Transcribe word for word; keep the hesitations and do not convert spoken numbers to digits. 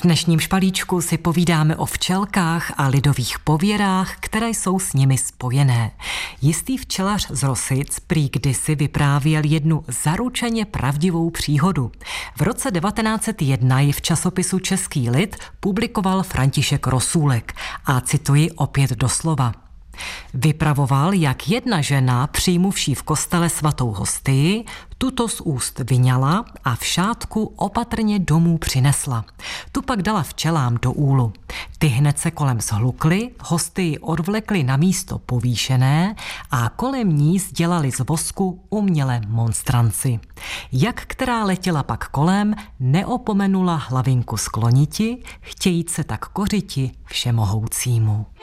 dnešním špalíčku si povídáme o včelkách a lidových pověrách, které jsou s nimi spojené. Jistý včelař z Rosic prý kdysi vyprávěl jednu zaručeně pravdivou příhodu. V roce devatenáct set jedna ji v časopisu Český lid publikoval František Rosůlek a cituji opět doslova. Vypravoval, jak jedna žena, přijmuvší v kostele svatou hostii, tuto z úst vyňala a v šátku opatrně domů přinesla. Tu pak dala včelám do úlu. Ty hned se kolem zhlukly, hostii odvlekli na místo povýšené a kolem ní sdělali z vosku uměle monstranci. Jak která letěla pak kolem, neopomenula hlavinku skloniti, chtějíc se tak kořiti všemohoucímu.